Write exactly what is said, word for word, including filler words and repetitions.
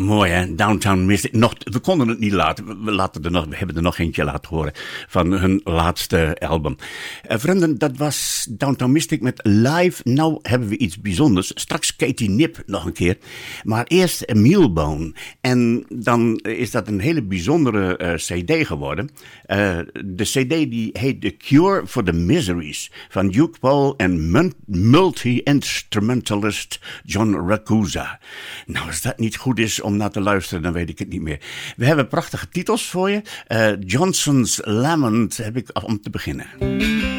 Mooi hè, Downtown Mystic. Nog, we konden het niet laten. We, laten er nog, we hebben er nog eentje laten horen van hun laatste album. Uh, vrienden, dat was Downtown Mystic met Live. Nou hebben we iets bijzonders. Straks Katie Nip nog een keer. Maar eerst Mealbone. En dan is dat een hele bijzondere uh, cd geworden. Uh, de cd die heet The Cure for the Miseries van Duke Paul en multi-instrumentalist John Ragusa. Nou, als dat niet goed is om naar te luisteren, dan weet ik het niet meer. We hebben prachtige titels voor je. Uh, Johnson's Lament heb ik om te beginnen.